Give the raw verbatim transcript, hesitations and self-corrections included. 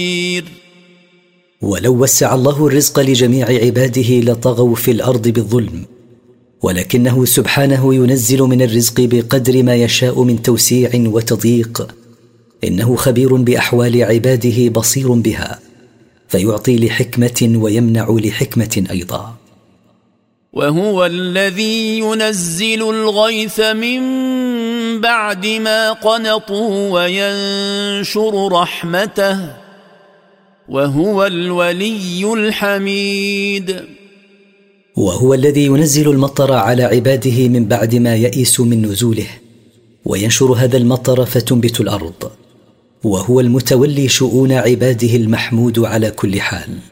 ولو وسع الله الرزق لجميع عباده لطغوا في الأرض بالظلم، ولكنه سبحانه ينزل من الرزق بقدر ما يشاء من توسيع وتضييق، إنه خبير بأحوال عباده بصير بها، فيعطي لحكمة ويمنع لحكمة أيضا. وهو الذي ينزل الغيث من بعد ما قنطوا وينشر رحمته وهو الولي الحميد. وهو الذي ينزل المطر على عباده من بعد ما يئسوا من نزوله، وينشر هذا المطر فتنبت الأرض، وهو المتولي شؤون عباده المحمود على كل حال.